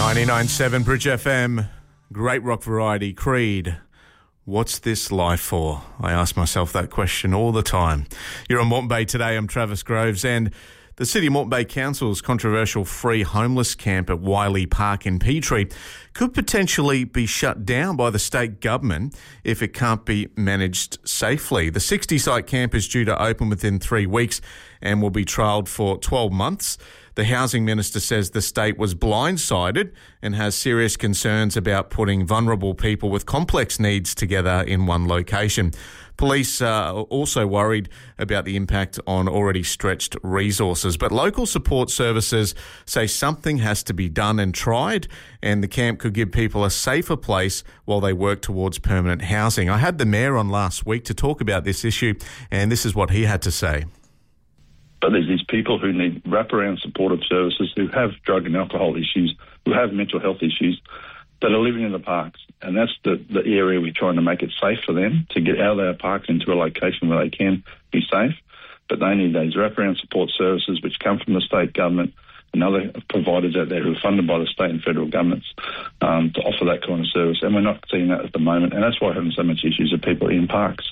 99.7 Bridge FM, great rock variety, Creed. What's this life for? I ask myself that question all the time. You're on Moreton Bay today. I'm Travis Groves, and the City of Moreton Bay Council's controversial free homeless camp at Wiley Park in Petrie could potentially be shut down by the state government if it can't be managed safely. The 60-site camp is due to open within 3 weeks and will be trialled for 12 months. The Housing Minister says the state was blindsided and has serious concerns about putting vulnerable people with complex needs together in one location. Police are also worried about the impact on already stretched resources. But local support services say something has to be done and tried, and the camp could give people a safer place while they work towards permanent housing. I had the Mayor on last week to talk about this issue, and this is what he had to say. But there's these people who need wraparound supportive services, who have drug and alcohol issues, who have mental health issues, that are living in the parks. And that's the area we're trying to make it safe for them to get out of our parks into a location where they can be safe. But they need those wraparound support services which come from the state government and other providers out there who are funded by the state and federal governments to offer that kind of service. And we're not seeing that at the moment. And that's why we're having so much issues with people in parks.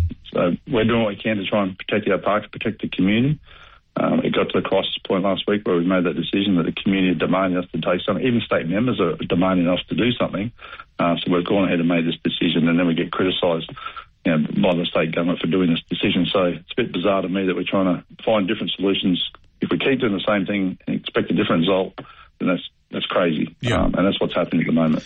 So we're doing what we can to try and protect our parks, protect the community. It got to the crisis point last week where we made that decision that the community demanded us to take something. Even state members are demanding us to do something. So we've gone ahead and made this decision, and then we get criticised by the state government for doing this decision. So it's a bit bizarre to me that we're trying to find different solutions. If we keep doing the same thing and expect a different result, then that's crazy. Yeah. And that's what's happening at the moment.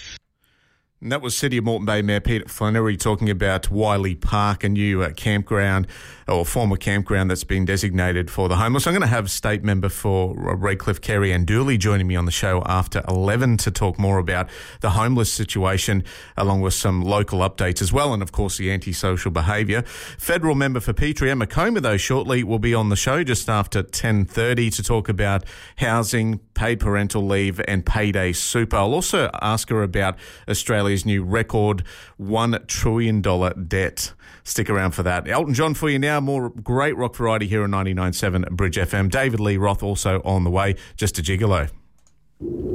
And that was City of Moreton Bay Mayor Peter Flannery talking about Wiley Park, a new campground or former campground that's been designated for the homeless. I'm going to have State Member for Redcliffe, Kerry Ann Dooley, joining me on the show after 11 to talk more about the homeless situation, along with some local updates as well, and of course the antisocial behaviour. Federal Member for Petrie, Emma Comer, though, shortly will be on the show just after 10:30 to talk about housing, paid parental leave and payday super. I'll also ask her about Australia's new record $1 trillion debt. Stick around for that. Elton John for you now. More great rock variety here on 99.7 Bridge FM. David Lee Roth also on the way. Just a gigolo.